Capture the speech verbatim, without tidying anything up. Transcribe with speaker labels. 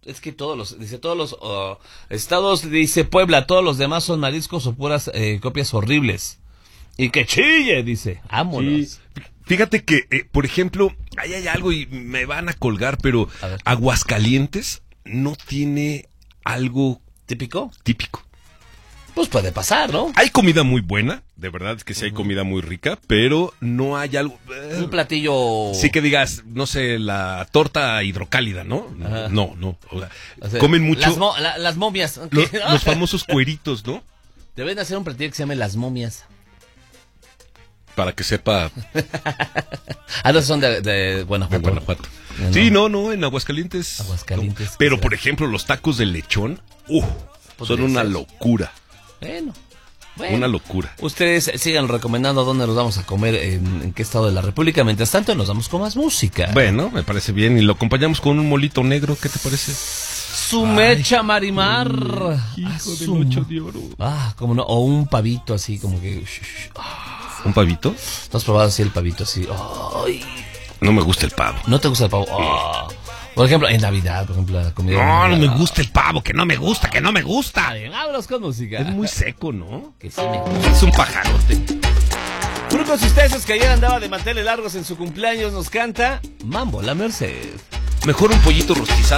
Speaker 1: Es que todos los, dice, todos los uh, estados, dice Puebla, todos los demás son mariscos o puras eh, copias horribles. Y que chille, dice, vámonos.
Speaker 2: Sí. Fíjate que, eh, por ejemplo, ahí hay algo y me van a colgar, pero
Speaker 1: A
Speaker 2: Aguascalientes no tiene algo
Speaker 1: ¿Típico?
Speaker 2: típico.
Speaker 1: Pues puede pasar, ¿no?
Speaker 2: Hay comida muy buena, de verdad es que sí hay comida muy rica, pero no hay algo... eh,
Speaker 1: Un platillo...
Speaker 2: Sí que digas, no sé, la torta hidrocálida, ¿no?
Speaker 1: Ajá.
Speaker 2: No, no. O sea,
Speaker 1: O sea,
Speaker 2: comen mucho
Speaker 1: Las, mo- la- las momias.
Speaker 2: los, los famosos cueritos, ¿no?
Speaker 1: Deben hacer un platillo que se llame las momias.
Speaker 2: Para que sepa
Speaker 1: Ah, no, son de, de
Speaker 2: de
Speaker 1: Guanajuato.
Speaker 2: Guanajuato.
Speaker 1: No, no.
Speaker 2: Sí, no, no, en Aguascalientes.
Speaker 1: Aguascalientes,
Speaker 2: no. Pero,
Speaker 1: sí.
Speaker 2: por ejemplo, los tacos de lechón, uh, son
Speaker 1: Podría
Speaker 2: una
Speaker 1: ser.
Speaker 2: locura.
Speaker 1: Bueno. Bueno.
Speaker 2: Una locura.
Speaker 1: Ustedes sigan recomendando dónde nos vamos a comer, en, en qué estado de la República. Mientras tanto, nos vamos con más música.
Speaker 2: Bueno, me parece bien. Y lo acompañamos con un molito negro, ¿qué te parece?
Speaker 1: Su mecha Marimar.
Speaker 2: Hijo
Speaker 1: Ah,
Speaker 2: del
Speaker 1: su-
Speaker 2: ocho de oro.
Speaker 1: Ah, como no. O un pavito así, como que. Ush, ush. Ah,
Speaker 2: ¿Un pavito?
Speaker 1: ¿no has probado así el pavito así? Ay,
Speaker 2: No me gusta el pavo.
Speaker 1: ¿no te gusta el pavo? Ah. Por ejemplo, en Navidad, por ejemplo, la comida. de
Speaker 2: No, no me
Speaker 1: Navidad.
Speaker 2: gusta el pavo, que no me gusta, que no me
Speaker 1: Está
Speaker 2: gusta.
Speaker 1: bien, vámonos con música.
Speaker 2: Es muy seco, ¿no?
Speaker 1: Que sí me gusta.
Speaker 2: Es un pajarote.
Speaker 1: Grupos ustedes que ayer andaba de manteles largos en su cumpleaños nos canta Mambo La Merced.
Speaker 2: Mejor un pollito rostizado.